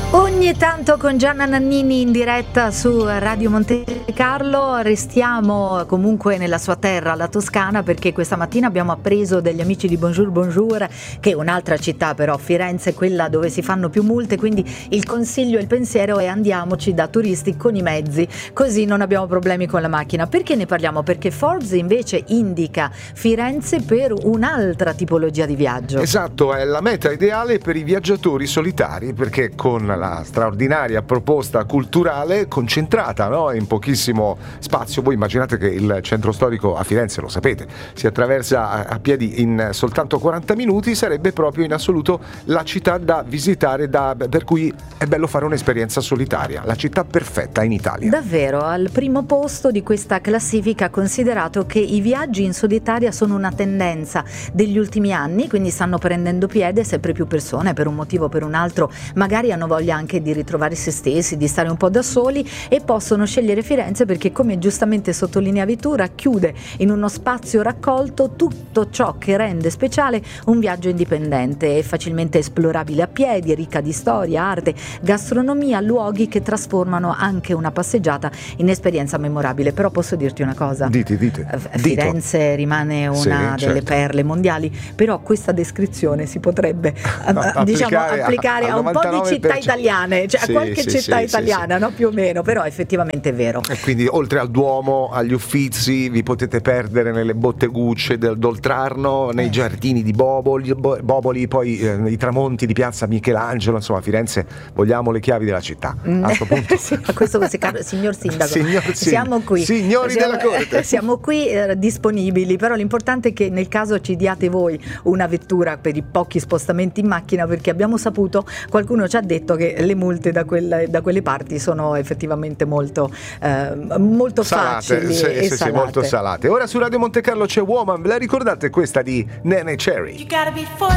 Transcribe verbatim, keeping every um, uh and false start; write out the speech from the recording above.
Ogni tanto con Gianna Nannini in diretta su Radio Monte Carlo. Restiamo comunque nella sua terra, la Toscana, perché questa mattina abbiamo appreso dagli amici di Bonjour Bonjour che un'altra città, però Firenze, è quella dove si fanno più multe, quindi il consiglio e il pensiero è: andiamoci da turisti con i mezzi, così non abbiamo problemi con la macchina. Perché ne parliamo? Perché Forbes invece indica Firenze per un'altra tipologia di viaggio. Esatto, è la meta ideale per i viaggiatori solitari, perché con la straordinaria proposta culturale concentrata, no? In pochissimo spazio. Voi immaginate che il centro storico a Firenze, lo sapete, si attraversa a, a piedi in soltanto quaranta minuti. Sarebbe proprio in assoluto la città da visitare, da, per cui è bello fare un'esperienza solitaria, la città perfetta in Italia. Davvero, al primo posto di questa classifica ha considerato che i viaggi in solitaria sono una tendenza degli ultimi anni, quindi stanno prendendo piede. Sempre più persone, per un motivo o per un altro, magari hanno voglia anche di ritrovare se stessi, di stare un po' da soli, e possono scegliere Firenze perché, come giustamente sottolineavi tu, racchiude in uno spazio raccolto tutto ciò che rende speciale un viaggio indipendente. È facilmente esplorabile a piedi, è ricca di storia, arte, gastronomia, luoghi che trasformano anche una passeggiata in esperienza memorabile. Però posso dirti una cosa, dite, dite. Firenze Dito. rimane una sì, delle certo. perle mondiali, però questa descrizione si potrebbe applicare, diciamo applicare a, a un po' di città italiane, cioè sì, a qualche sì, città sì, italiana, sì, no? Più o meno, però effettivamente è vero. E quindi oltre al Duomo, agli Uffizi, vi potete perdere nelle bottegucce del d'Oltrarno, nei eh. giardini di Boboli, Boboli poi eh, nei tramonti di piazza Michelangelo. Insomma, Firenze, vogliamo le chiavi della città a questo punto. Sì, a questo signor Sindaco, signor Sindaco. Siamo qui, signori siamo, della Corte, siamo qui eh, disponibili, però l'importante è che nel caso ci diate voi una vettura per i pochi spostamenti in macchina, perché abbiamo saputo, qualcuno ci ha detto che le multe da, quel, da quelle parti sono effettivamente molto, eh, molto salate, facili sì, e sì, salate. Sì, molto salate. Ora su Radio Monte Carlo c'è Woman, ve la ricordate questa di Nene Cherry?